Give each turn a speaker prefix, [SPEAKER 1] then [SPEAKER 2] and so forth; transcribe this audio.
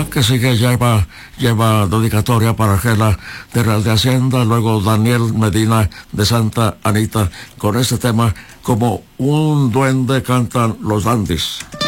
[SPEAKER 1] Que sigue lleva dedicatoria para Gela de Real de Hacienda, luego Daniel Medina de Santa Anita, con este tema: como un duende cantan los dandis.